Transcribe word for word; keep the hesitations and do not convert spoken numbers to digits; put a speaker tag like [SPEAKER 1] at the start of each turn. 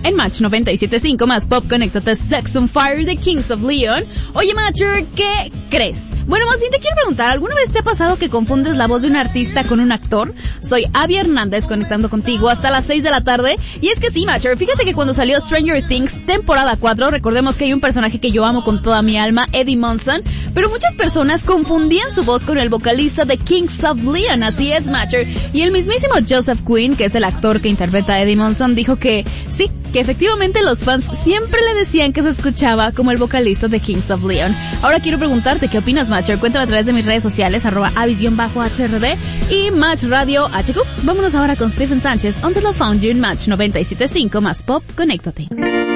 [SPEAKER 1] en Match noventa y siete punto cinco más Pop, conéctate. Sex on Fire de Kings of Leon. Oye, Matcher, ¿qué crees? Bueno, más bien te quiero preguntar, ¿alguna vez te ha pasado que confundes la voz de un artista con un actor? Soy Abby Hernández, conectando contigo hasta las seis de la tarde. Y es que sí, Matcher, fíjate que cuando salió Stranger Things temporada cuatro, recordemos que hay un personaje que yo amo con toda mi alma, Eddie Munson, pero muchas personas confundían su voz con el vocalista de Kings of Leon. Así es, Matcher. Y el mismísimo Joseph Quinn, que es el actor que interpreta a Eddie Munson, dijo que sí, que efectivamente los fans siempre le decían que se escuchaba como el vocalista de Kings of Leon. Ahora quiero preguntarte, ¿qué opinas, Matcher? Cuéntame a través de mis redes sociales, arroba avis-H R D y Match Radio H Q. Vámonos ahora con Stephen Sánchez, Until I Found You en Match noventa y siete punto cinco más Pop, conéctate.